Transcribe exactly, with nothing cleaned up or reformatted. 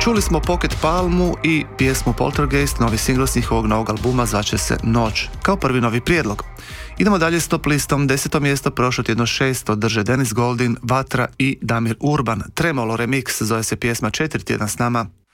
Čuli smo Pocket Palmu i pjesmu Poltergeist, novi singl s njihovog novog albuma zvaće se Noć, kao prvi novi prijedlog. Idemo dalje s top listom. Deseto mjesto prošlo tjedno šesto drže Dennis Goldin, Vatra i Damir Urban. Tremolo remix, zove se pjesma Četiri tjedna s nama.